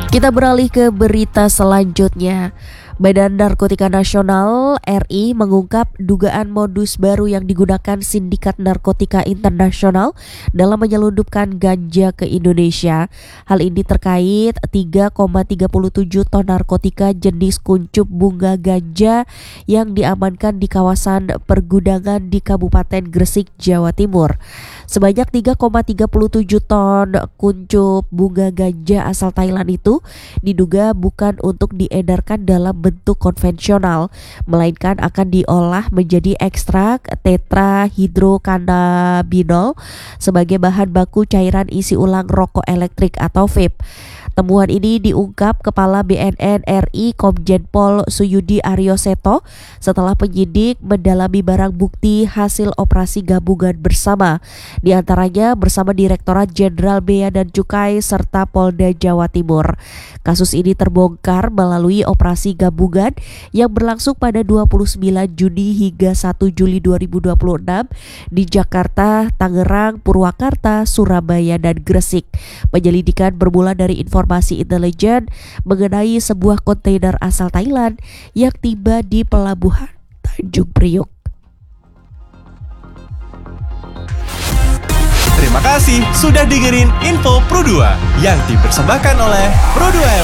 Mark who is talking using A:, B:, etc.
A: Kita beralih ke berita selanjutnya. Badan Narkotika Nasional RI mengungkap dugaan modus baru yang digunakan Sindikat Narkotika Internasional dalam menyelundupkan ganja ke Indonesia. Hal ini terkait 3,37 ton narkotika jenis kuncup bunga ganja yang diamankan di kawasan pergudangan di Kabupaten Gresik, Jawa Timur. Sebanyak 3,37 ton kuncup bunga ganja asal Thailand itu diduga bukan untuk diedarkan dalam bentuk konvensional, melainkan akan diolah menjadi ekstrak tetrahidrokannabinol sebagai bahan baku cairan isi ulang rokok elektrik atau vape. Temuan ini diungkap Kepala BNN RI Komjen Pol Suyudi Aryo Seto setelah penyidik mendalami barang bukti hasil operasi gabungan bersama, di antaranya bersama Direktorat Jenderal Bea dan Cukai serta Polda Jawa Timur. Kasus ini terbongkar melalui operasi gabungan yang berlangsung pada 29 Juni hingga 1 Juli 2026 di Jakarta, Tangerang, Purwakarta, Surabaya, dan Gresik. Penyelidikan bermula dari informasi intelijen mengenai sebuah kontainer asal Thailand yang tiba di pelabuhan Tanjung Priok.
B: Terima kasih sudah dengerin Info Pro 2 yang dipersembahkan oleh Pro 2